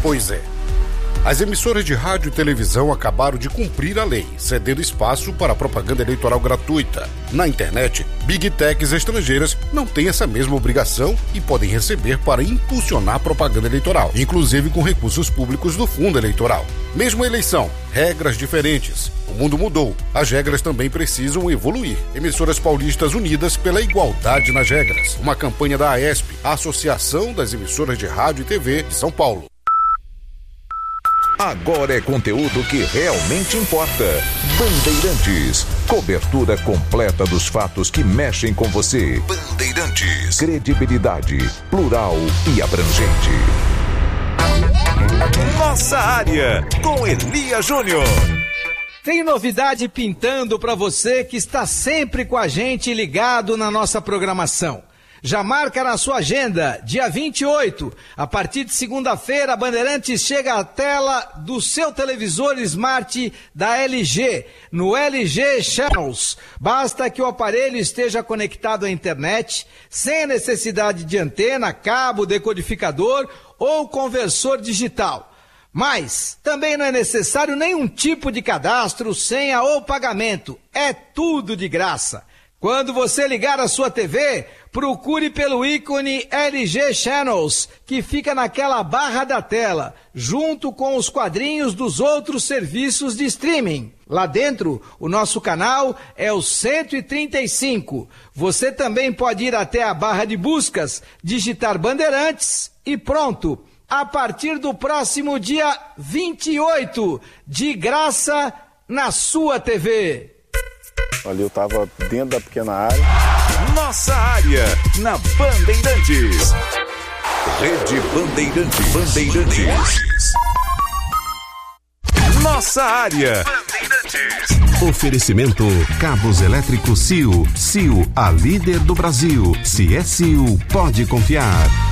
Pois é. As emissoras de rádio e televisão acabaram de cumprir a lei, cedendo espaço para a propaganda eleitoral gratuita. Na internet, Big Techs estrangeiras não têm essa mesma obrigação e podem receber para impulsionar propaganda eleitoral, inclusive com recursos públicos do fundo eleitoral. Mesmo a eleição, regras diferentes. O mundo mudou, as regras também precisam evoluir. Emissoras paulistas unidas pela igualdade nas regras. Uma campanha da AESP, a Associação das Emissoras de Rádio e TV de São Paulo. Agora é conteúdo que realmente importa. Bandeirantes. Cobertura completa dos fatos que mexem com você. Bandeirantes. Credibilidade, plural e abrangente. Nossa área, com Elia Júnior. Tem novidade pintando para você que está sempre com a gente ligado na nossa programação. Já marca na sua agenda, dia 28, a partir de segunda-feira, a Bandeirantes chega à tela do seu televisor Smart da LG, no LG Channels. Basta que o aparelho esteja conectado à internet, sem necessidade de antena, cabo, decodificador ou conversor digital. Mas também não é necessário nenhum tipo de cadastro, senha ou pagamento. É tudo de graça. Quando você ligar a sua TV, procure pelo ícone LG Channels, que fica naquela barra da tela, junto com os quadrinhos dos outros serviços de streaming. Lá dentro, o nosso canal é o 135. Você também pode ir até a barra de buscas, digitar Bandeirantes e pronto. A partir do próximo dia 28, de graça na sua TV. Ali eu estava dentro da pequena área. Nossa área, na Bandeirantes. Rede Bandeirantes. Bandeirantes. Nossa área. Bandeirantes. Oferecimento Cabos Elétricos Sil. Sil, a líder do Brasil. Se é Sil, pode confiar.